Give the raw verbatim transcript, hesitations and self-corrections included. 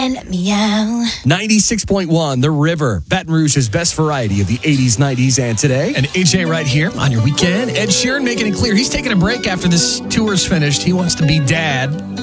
And meow. ninety-six point one, The River, Baton Rouge's best variety of the eighties, nineties, and today. And A J right here on your weekend. Ed Sheeran making it clear he's taking a break after this tour's finished. He wants to be dad.